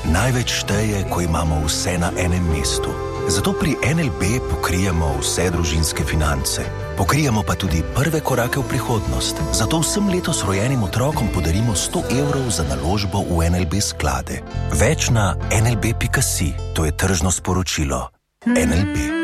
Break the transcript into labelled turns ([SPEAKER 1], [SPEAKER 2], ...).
[SPEAKER 1] Največ šteje, ko imamo vse na enem mestu. Zato pri NLB pokrijemo vse družinske finance. Pokrijemo pa tudi prve korake v prihodnost. Zato vsem letos rojenim otrokom podarimo 100 evrov za naložbo v NLB sklade. Več na nlb.si, to je tržno sporočilo. NLB.